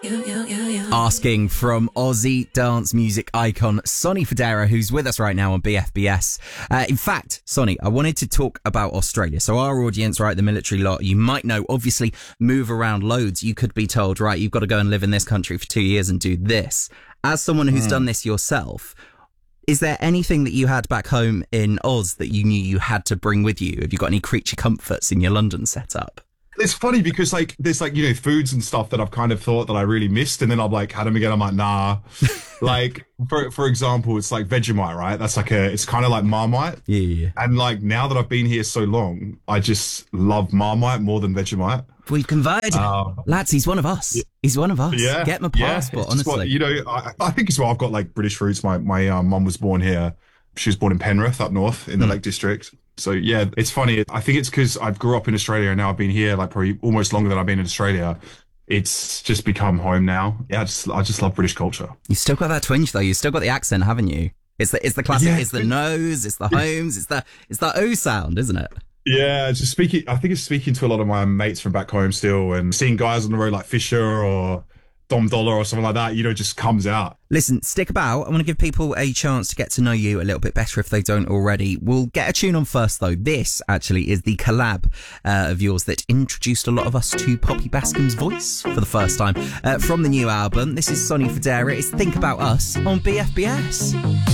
Asking from Aussie dance music icon Sonny Fodera, who's with us right now on BFBS. In fact, Sonny, I wanted to talk about Australia. So our audience, right, the military lot, you might know, obviously move around loads. You could be told, right, you've got to go and live in this country for 2 years and do this. As someone who's done this yourself, is there anything that you had back home in Oz that you knew you had to bring with you? Have you got any creature comforts in your London setup? It's funny because there's foods and stuff that I've kind of thought that I really missed, and then I've had them again. I'm like, nah. Like for example, it's like Vegemite, right? That's it's kind of like Marmite. Yeah. And now that I've been here so long, I just love Marmite more than Vegemite. We've converted. Lads, he's one of us. Yeah. He's one of us. Yeah. Get my passport, honestly. I think as well, I've got British roots. My mum was born here. She was born in Penrith up north in the Lake District. So yeah, it's funny. I think it's because I grew up in Australia and now I've been here probably almost longer than I've been in Australia. It's just become home now. Yeah, I just love British culture. You still got that twinge though. You still got the accent, haven't you? It's the classic. Yeah. It's the nose. It's the homes. It's the O sound, isn't it? Yeah, just speaking. I think it's speaking to a lot of my mates from back home still, and seeing guys on the road like Fisher or Dom Dollar or something like that, just comes out. Listen, stick about. I want to give people a chance to get to know you a little bit better if they don't already. We'll get a tune on first, though. This, actually, is the collab of yours that introduced a lot of us to Poppy Bascom's voice for the first time from the new album. This is Sonny Fodera. It's Think About Us on BFBS.